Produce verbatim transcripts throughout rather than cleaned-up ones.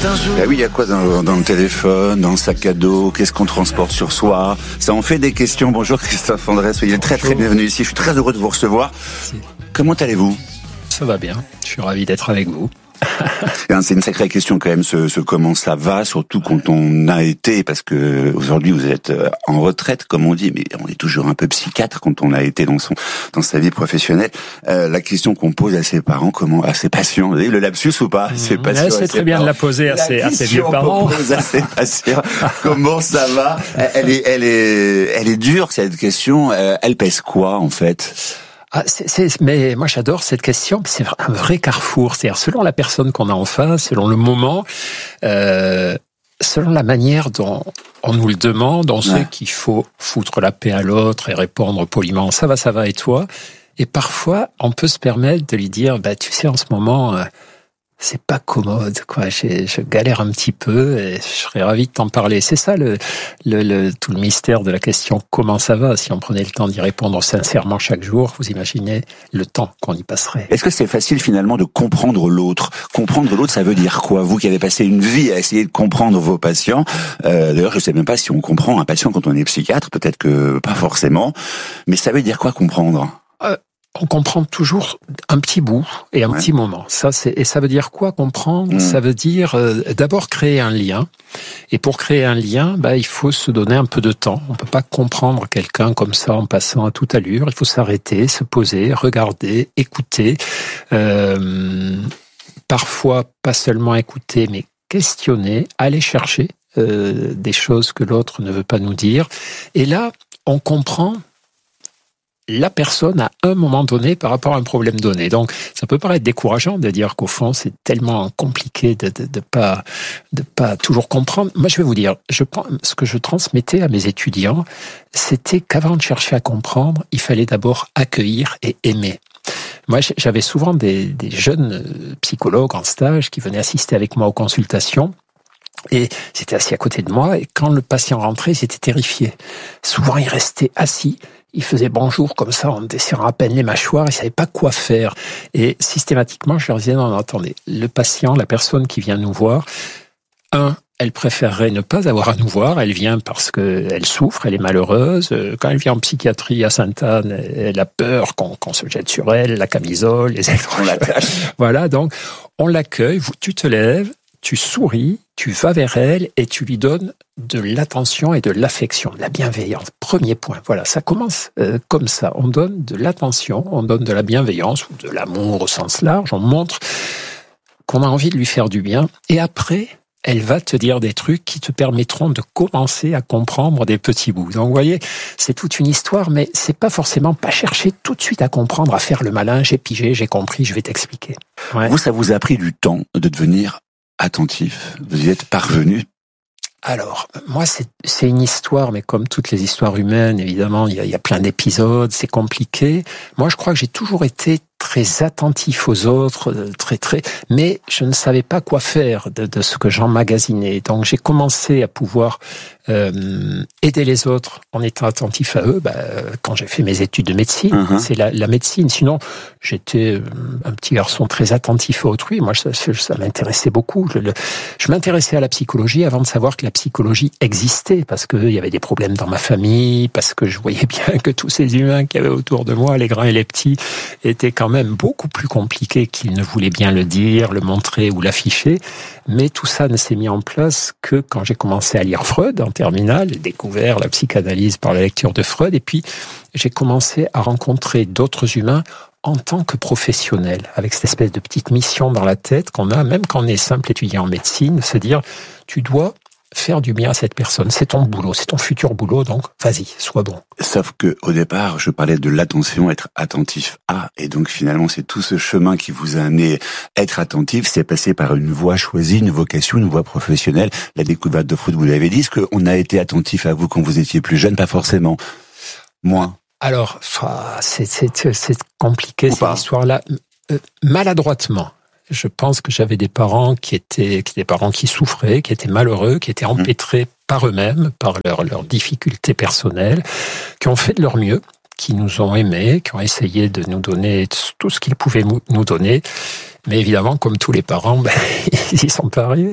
un jour. Ah oui, il y a quoi dans, dans le téléphone, dans le sac à dos, qu'est-ce qu'on transporte sur soi? Ça en fait des questions. Bonjour Christophe André, soyez très très bienvenu ici. Je suis très heureux de vous recevoir. Merci. Comment allez-vous? Ça va bien, je suis ravi d'être avec vous. C'est une sacrée question quand même, ce, ce comment ça va, surtout quand on a été, parce que aujourd'hui vous êtes en retraite, comme on dit, mais on est toujours un peu psychiatre quand on a été dans son dans sa vie professionnelle. Euh, la question qu'on pose à ses parents, comment, à ses patients, vous avez le lapsus ou pas? Mmh, c'est patients, c'est très bien parents. de la poser à ses, à ses vieux parents. Pose à ses patients. Comment ça va? Elle est, elle est, elle est dure cette question. Elle pèse quoi en fait? Ah, c'est, c'est, mais moi j'adore cette question, c'est un vrai carrefour, c'est-à-dire selon la personne qu'on a en face, selon le moment, euh, selon la manière dont on nous le demande, on ouais. sait qu'il faut foutre la paix à l'autre et répondre poliment, ça va, ça va et toi, et parfois on peut se permettre de lui dire, bah tu sais en ce moment... Euh, c'est pas commode, quoi. Je, je galère un petit peu et je serais ravi de t'en parler. C'est ça le, le, le, tout le mystère de la question comment ça va. Si on prenait le temps d'y répondre sincèrement chaque jour, vous imaginez le temps qu'on y passerait. Est-ce que c'est facile finalement de comprendre l'autre? Comprendre l'autre, ça veut dire quoi? Vous qui avez passé une vie à essayer de comprendre vos patients, euh, d'ailleurs je sais même pas si on comprend un patient quand on est psychiatre, peut-être que pas forcément, mais ça veut dire quoi comprendre? euh, On comprend toujours un petit bout et un ouais. petit moment. Ça, c'est et ça veut dire quoi comprendre? Mmh. Ça veut dire euh, d'abord créer un lien. Et pour créer un lien, bah il faut se donner un peu de temps. On peut pas comprendre quelqu'un comme ça en passant à toute allure. Il faut s'arrêter, se poser, regarder, écouter. Euh, parfois pas seulement écouter, mais questionner, aller chercher euh, des choses que l'autre ne veut pas nous dire. Et là, on comprend la personne à un moment donné par rapport à un problème donné. Donc, ça peut paraître décourageant de dire qu'au fond, c'est tellement compliqué de, de, de pas, de pas toujours comprendre. Moi, je vais vous dire, je pense, ce que je transmettais à mes étudiants, c'était qu'avant de chercher à comprendre, il fallait d'abord accueillir et aimer. Moi, j'avais souvent des, des jeunes psychologues en stage qui venaient assister avec moi aux consultations. Et c'était assis à côté de moi, et quand le patient rentrait, ils étaient terrifiés. Souvent, il restait assis. Il faisait bonjour comme ça en desserrant à peine les mâchoires, il savait pas quoi faire. Et systématiquement, je leur disais, non, non, attendez, le patient, la personne qui vient nous voir, un, elle préférerait ne pas avoir à nous voir, elle vient parce qu'elle souffre, elle est malheureuse. Quand elle vient en psychiatrie à Sainte-Anne, elle a peur qu'on, qu'on se jette sur elle, la camisole, les électrochocs. Voilà, donc on l'accueille, tu te lèves, tu souris, tu vas vers elle et tu lui donnes de l'attention et de l'affection, de la bienveillance. Premier point, voilà, ça commence euh, comme ça. On donne de l'attention, on donne de la bienveillance ou de l'amour au sens large, on montre qu'on a envie de lui faire du bien. Et après, elle va te dire des trucs qui te permettront de commencer à comprendre des petits bouts. Donc, vous voyez, c'est toute une histoire, mais c'est pas forcément pas chercher tout de suite à comprendre, à faire le malin, j'ai pigé, j'ai compris, je vais t'expliquer. Ouais. Vous, ça vous a pris du temps de devenir attentif? Vous y êtes parvenu? Alors, moi, c'est, c'est une histoire, mais comme toutes les histoires humaines, évidemment, il y a, il y a plein d'épisodes, c'est compliqué. Moi, je crois que j'ai toujours été très attentif aux autres, très, très, mais je ne savais pas quoi faire de, de ce que j'emmagasinais. Donc, j'ai commencé à pouvoir euh, aider les autres en étant attentif à eux. Bah, quand j'ai fait mes études de médecine, uh-huh. c'est la, la médecine. Sinon, j'étais un petit garçon très attentif à autrui. Moi, ça, ça m'intéressait beaucoup. Je, le, je m'intéressais à la psychologie avant de savoir que la psychologie existait, parce qu'il y avait des problèmes dans ma famille, parce que je voyais bien que tous ces humains qui avaient autour de moi, les grands et les petits, étaient quand même beaucoup plus compliqués qu'ils ne voulaient bien le dire, le montrer ou l'afficher. Mais tout ça ne s'est mis en place que quand j'ai commencé à lire Freud en terminale, j'ai découvert la psychanalyse par la lecture de Freud, et puis j'ai commencé à rencontrer d'autres humains en tant que professionnel, avec cette espèce de petite mission dans la tête qu'on a, même quand on est simple étudiant en médecine, se dire, tu dois faire du bien à cette personne. C'est ton boulot, c'est ton futur boulot, donc vas-y, sois bon. Sauf que au départ, je parlais de l'attention, être attentif à, et donc finalement, c'est tout ce chemin qui vous a amené être attentif, c'est passé par une voie choisie, une vocation, une voie professionnelle. La découverte de Freud, vous l'avez dit, est-ce qu'on a été attentif à vous quand vous étiez plus jeune? Pas forcément. Moins. Alors, c'est, c'est, c'est compliqué, cette histoire-là. Euh, maladroitement. Je pense que j'avais des parents qui étaient, qui des parents qui souffraient, qui étaient malheureux, qui étaient empêtrés par eux-mêmes, par leurs leurs difficultés personnelles, qui ont fait de leur mieux, qui nous ont aimés, qui ont essayé de nous donner tout ce qu'ils pouvaient nous donner. Mais évidemment, comme tous les parents, ben, ils n'y sont pas arrivés.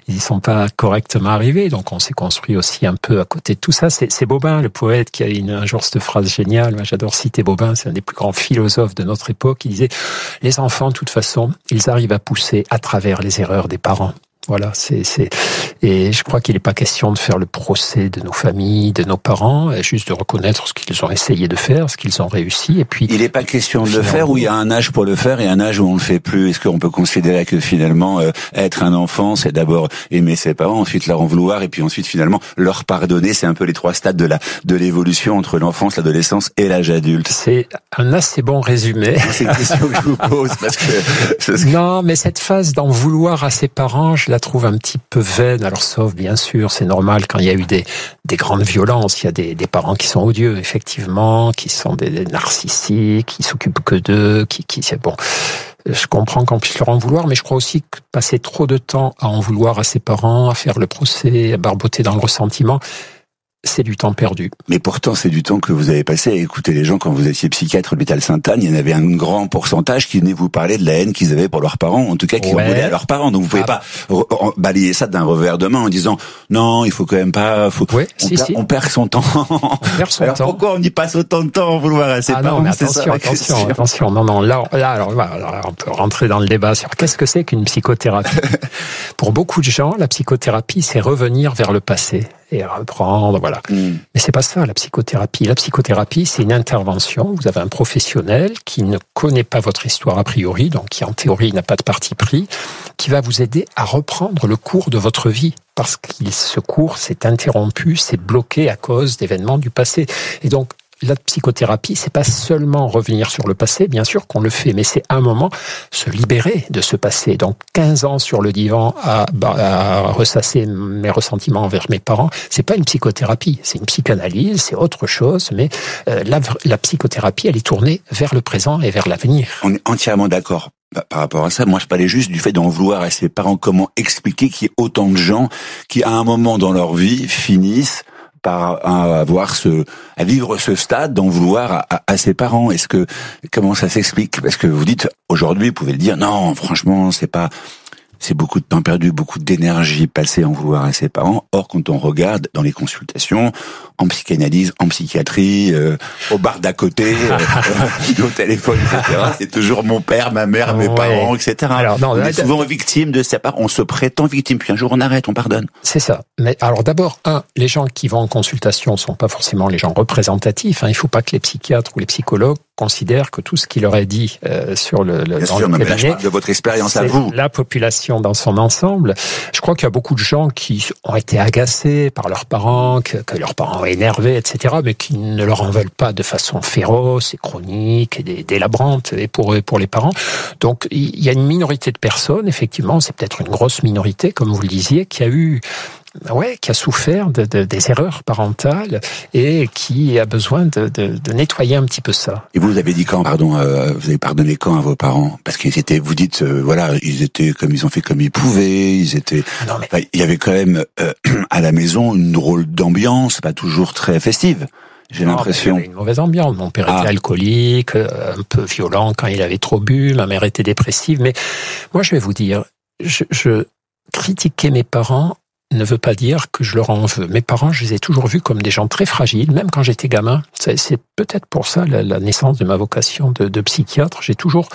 ils y sont pas correctement arrivés. Donc on s'est construit aussi un peu à côté de tout ça. C'est, c'est Bobin, le poète, qui a une, un jour cette phrase géniale. Moi, j'adore citer Bobin, c'est un des plus grands philosophes de notre époque. Il disait, les enfants, de toute façon, ils arrivent à pousser à travers les erreurs des parents. Voilà, c'est, c'est, et je crois qu'il n'est pas question de faire le procès de nos familles, de nos parents, juste de reconnaître ce qu'ils ont essayé de faire, ce qu'ils ont réussi, et puis. Il n'est pas question de le faire, ou il y a un âge pour le faire et un âge où on le fait plus. Est-ce qu'on peut considérer que finalement, euh, être un enfant, c'est d'abord aimer ses parents, ensuite leur en vouloir, et puis ensuite finalement leur pardonner? C'est un peu les trois stades de la, de l'évolution entre l'enfance, l'adolescence et l'âge adulte. C'est un assez bon résumé. C'est une question que je vous pose, parce que, parce que... Non, mais cette phase d'en vouloir à ses parents, je la trouve un petit peu vaine. Alors sauf bien sûr, c'est normal quand il y a eu des des grandes violences, il y a des des parents qui sont odieux effectivement, qui sont des, des narcissiques, qui s'occupent que d'eux, qui qui c'est bon. Je comprends qu'on puisse leur en vouloir, mais je crois aussi que passer trop de temps à en vouloir à ses parents, à faire le procès, à barboter dans le ressentiment, c'est du temps perdu. Mais pourtant, c'est du temps que vous avez passé à écouter les gens quand vous étiez psychiatre à l'hôpital Sainte-Anne. Il y en avait un grand pourcentage qui venait vous parler de la haine qu'ils avaient pour leurs parents, en tout cas qui ouais. en voulaient à leurs parents. Donc vous pouvez ah. pas re- balayer ça d'un revers de main en disant non, il faut quand même pas. Faut, ouais, on, si, perd, si. on perd son temps. On perd son alors temps. pourquoi on y passe autant de temps à vouloir à ses ah parents? Non, mais attention, ça, attention, attention. Non, non. Là, là, alors, là, on peut rentrer dans le débat sur qu'est-ce que c'est qu'une psychothérapie. Pour beaucoup de gens, la psychothérapie, c'est revenir vers le passé et reprendre, voilà. Mm. Mais c'est pas ça, la psychothérapie. La psychothérapie, c'est une intervention. Vous avez un professionnel qui ne connaît pas votre histoire a priori, donc qui en théorie n'a pas de parti pris, qui va vous aider à reprendre le cours de votre vie. Parce que ce cours s'est interrompu, s'est bloqué à cause d'événements du passé. Et donc, la psychothérapie, c'est pas seulement revenir sur le passé, bien sûr qu'on le fait, mais c'est un moment se libérer de ce passé. Donc, quinze ans sur le divan à, à ressasser mes ressentiments envers mes parents, c'est pas une psychothérapie, c'est une psychanalyse, c'est autre chose, mais euh, la, la psychothérapie, elle est tournée vers le présent et vers l'avenir. On est entièrement d'accord. Par rapport à ça, moi je parlais juste du fait d'en vouloir à ses parents. Comment expliquer qu'il y ait autant de gens qui, à un moment dans leur vie, finissent par avoir ce, à vivre ce stade d'en vouloir à, à, à ses parents? Est-ce que, comment ça s'explique? Parce que vous dites, aujourd'hui, vous pouvez le dire, non, franchement, c'est pas, c'est beaucoup de temps perdu, beaucoup d'énergie passée à en vouloir à ses parents. Or, quand on regarde dans les consultations, en psychanalyse, en psychiatrie, euh, au bar d'à côté, euh, au téléphone, et cetera, c'est toujours mon père, ma mère, mes ouais. parents, et cetera. Alors, non, on là, est souvent victime de sa part, on se prétend victime, puis un jour on arrête, on pardonne. C'est ça. Mais alors d'abord, un, les gens qui vont en consultation sont pas forcément les gens représentatifs. Hein. Il faut pas que les psychiatres ou les psychologues considèrent que tout ce qu'il leur est dit euh, sur le, le Bien dans sûr, le mais cabinet, je parle de votre expérience à vous. La population dans son ensemble. Je crois qu'il y a beaucoup de gens qui ont été agacés par leurs parents, que, que leurs parents ont énervé, et cetera, mais qui ne leur en veulent pas de façon féroce et chronique et délabrante et pour eux, pour les parents. Donc il y a une minorité de personnes, effectivement, c'est peut-être une grosse minorité, comme vous le disiez, qui a eu Ouais, qui a souffert de, de, des erreurs parentales et qui a besoin de, de, de nettoyer un petit peu ça. Et vous, vous avez dit quand, pardon, euh, vous avez pardonné quand à vos parents? Parce qu'ils étaient, vous dites, euh, voilà, ils étaient comme ils ont fait comme ils pouvaient, ils étaient. Non, mais... enfin, il y avait quand même euh, à la maison une drôle d'ambiance, pas toujours très festive. J'ai non, l'impression. Il y avait une mauvaise ambiance. Mon père ah. était alcoolique, un peu violent quand il avait trop bu. Ma mère était dépressive. Mais moi, je vais vous dire, je, je critiquais mes parents ne veut pas dire que je leur en veux. Mes parents, je les ai toujours vus comme des gens très fragiles, même quand j'étais gamin. C'est, c'est peut-être pour ça la, la naissance de ma vocation de, de psychiatre. J'ai toujours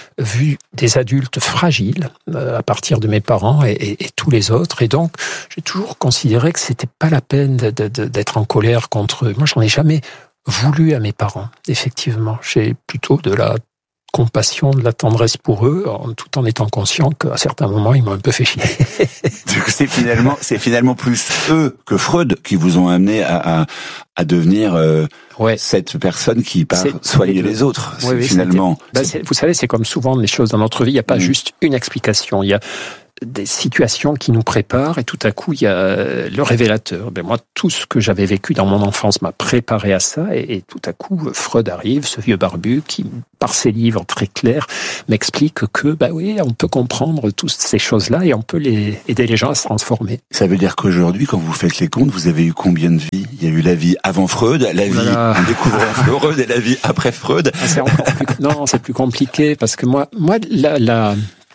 vu des adultes fragiles euh, à partir de mes parents et, et, et tous les autres. Et donc, j'ai toujours considéré que c'était pas la peine de, de, de, d'être en colère contre eux. Moi, j'en ai jamais voulu à mes parents, effectivement. J'ai plutôt de la compassion, de la tendresse pour eux, en, tout en étant conscient qu'à certains moments, ils m'ont un peu fait chier. c'est finalement, c'est finalement plus eux que Freud qui vous ont amené à, à, à devenir euh, ouais. cette personne qui part c'est, soigner les autres. Ouais, oui, finalement. Bah, c'est, vous savez, c'est comme souvent les choses dans notre vie, il n'y a pas mmh. juste une explication. Il y a des situations qui nous préparent et tout à coup il y a le révélateur. Ben moi, tout ce que j'avais vécu dans mon enfance m'a préparé à ça et, et tout à coup Freud arrive, ce vieux barbu qui, par ses livres très clairs, m'explique que ben oui, on peut comprendre toutes ces choses-là et on peut les aider les gens à se transformer. Ça veut dire qu'aujourd'hui, quand vous faites les comptes, vous avez eu combien de vies? Il y a eu la vie avant Freud, la vie voilà. en découvrant Freud et la vie après Freud. C'est encore plus, non, c'est plus compliqué parce que moi, moi la, la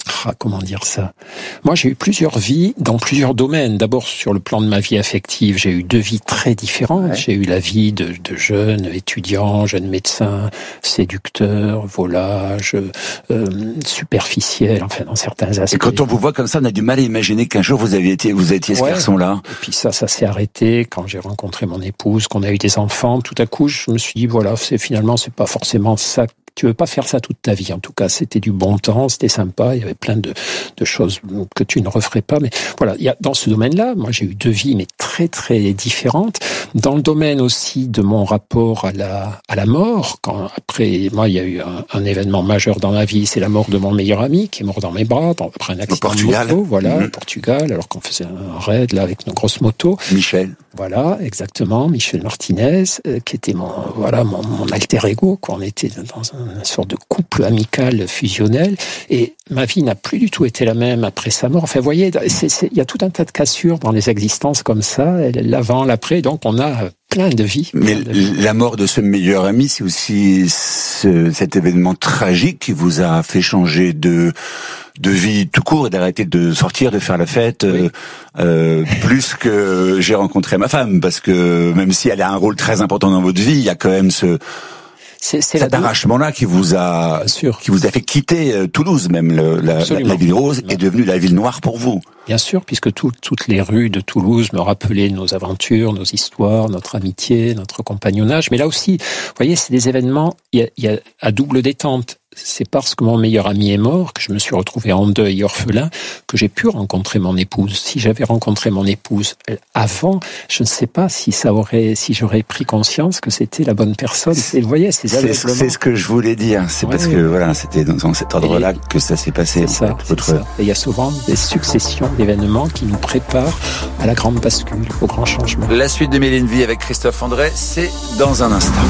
Ah, comment dire ça? Moi, j'ai eu plusieurs vies dans plusieurs domaines. D'abord, sur le plan de ma vie affective, j'ai eu deux vies très différentes. Ouais. J'ai eu la vie de, de jeune étudiant, jeune médecin, séducteur, volage, euh, superficiel, enfin, dans certains aspects. Et quand on vous voit comme ça, on a du mal à imaginer qu'un jour vous aviez été, vous étiez ce ouais. garçon-là. Et puis ça, ça s'est arrêté quand j'ai rencontré mon épouse, qu'on a eu des enfants. Tout à coup, je me suis dit, voilà, c'est finalement, c'est pas forcément ça. Tu veux pas faire ça toute ta vie. En tout cas, c'était du bon temps, c'était sympa. Il y avait plein de, de choses que tu ne referais pas. Mais voilà, il y a, dans ce domaine-là, moi, j'ai eu deux vies, mais très, très différentes. Dans le domaine aussi de mon rapport à la, à la mort, quand après, moi, il y a eu un, un événement majeur dans ma vie, c'est la mort de mon meilleur ami, qui est mort dans mes bras, après un accident de moto, voilà, mmh. au Portugal, alors qu'on faisait un raid, là, avec nos grosses motos. Michel. Voilà, exactement, Michel Martinez, euh, qui était mon, voilà, mon, mon alter ego, quoi. On était dans un, une sorte de couple amical fusionnel, et ma vie n'a plus du tout été la même après sa mort. Enfin, vous voyez, il y a tout un tas de cassures dans les existences comme ça, l'avant, l'après, donc on a plein de vies. Mais de vies. La mort de ce meilleur ami, c'est aussi ce, cet événement tragique qui vous a fait changer de de vie tout court et d'arrêter de sortir, de faire la fête, oui. euh, plus que j'ai rencontré ma femme, parce que même si elle a un rôle très important dans votre vie, il y a quand même ce c'est, c'est cet arrachement-là qui vous a qui vous a fait quitter Toulouse, même le, la, la, la ville rose est devenue la ville noire pour vous. Bien sûr, puisque tout, toutes les rues de Toulouse me rappelaient nos aventures, nos histoires, notre amitié, notre compagnonnage. Mais là aussi, vous voyez, c'est des événements, il y a, il y a à double détente. C'est parce que mon meilleur ami est mort, que je me suis retrouvé en deuil orphelin, que j'ai pu rencontrer mon épouse. Si j'avais rencontré mon épouse avant, je ne sais pas si ça aurait, si j'aurais pris conscience que c'était la bonne personne. Et vous voyez, ces c'est, c'est ce que je voulais dire. C'est ouais, parce oui. que voilà, c'était dans, dans cet ordre-là et que ça s'est passé. C'est ça, c'est ça. Et il y a souvent des successions d'événements qui nous préparent à la grande bascule, au grand changement. La suite de Mille et une vies avec Christophe André, c'est dans un instant.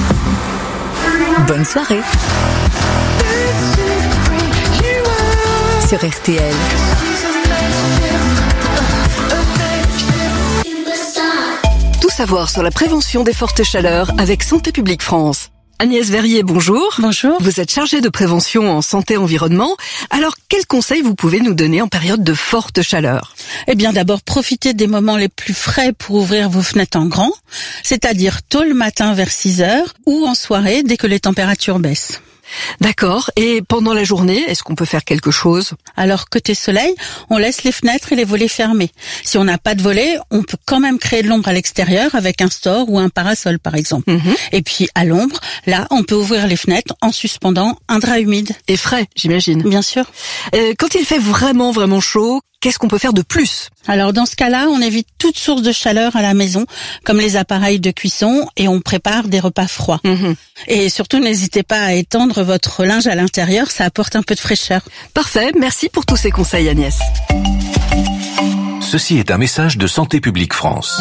Bonne soirée sur R T L. Tout savoir sur la prévention des fortes chaleurs avec Santé publique France. Agnès Verrier, bonjour. Bonjour. Vous êtes chargée de prévention en santé-environnement. Alors, quels conseils vous pouvez nous donner en période de forte chaleur ? Eh bien, d'abord, profitez des moments les plus frais pour ouvrir vos fenêtres en grand, c'est-à-dire tôt le matin vers six heures ou en soirée dès que les températures baissent. D'accord. Et pendant la journée, est-ce qu'on peut faire quelque chose ? Alors, côté soleil, on laisse les fenêtres et les volets fermés. Si on n'a pas de volets, on peut quand même créer de l'ombre à l'extérieur avec un store ou un parasol, par exemple. Mm-hmm. Et puis, à l'ombre, là, on peut ouvrir les fenêtres en suspendant un drap humide. Et frais, j'imagine. Bien sûr. Euh, quand il fait vraiment, vraiment chaud, qu'est-ce qu'on peut faire de plus ? Alors dans ce cas-là, on évite toute source de chaleur à la maison, comme les appareils de cuisson, et on prépare des repas froids. Mmh. Et surtout, n'hésitez pas à étendre votre linge à l'intérieur, ça apporte un peu de fraîcheur. Parfait, merci pour tous ces conseils Agnès. Ceci est un message de Santé publique France.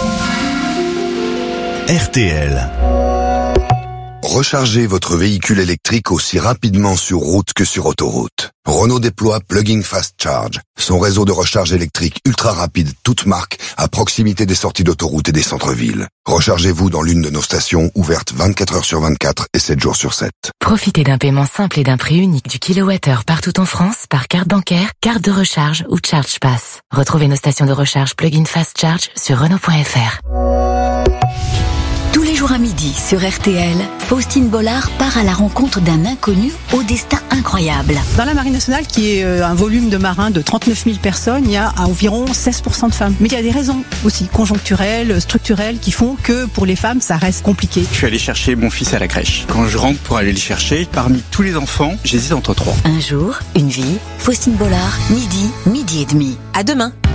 R T L. Rechargez votre véhicule électrique aussi rapidement sur route que sur autoroute. Renault déploie Plug-in Fast Charge, son réseau de recharge électrique ultra rapide, toute marque, à proximité des sorties d'autoroute et des centres-villes. Rechargez-vous dans l'une de nos stations ouvertes vingt-quatre heures sur vingt-quatre et sept jours sur sept. Profitez d'un paiement simple et d'un prix unique du kilowattheure partout en France par carte bancaire, carte de recharge ou Charge Pass. Retrouvez nos stations de recharge Plug-in Fast Charge sur Renault point F R. Tous les jours à midi sur R T L, Faustine Bollard part à la rencontre d'un inconnu au destin incroyable. Dans la Marine nationale, qui est un volume de marins de trente-neuf mille personnes, il y a environ seize pour cent de femmes. Mais il y a des raisons aussi conjoncturelles, structurelles, qui font que pour les femmes, ça reste compliqué. Je suis allé chercher mon fils à la crèche. Quand je rentre pour aller le chercher, parmi tous les enfants, j'hésite entre trois. Un jour, une vie, Faustine Bollard, midi, midi et demi. À demain.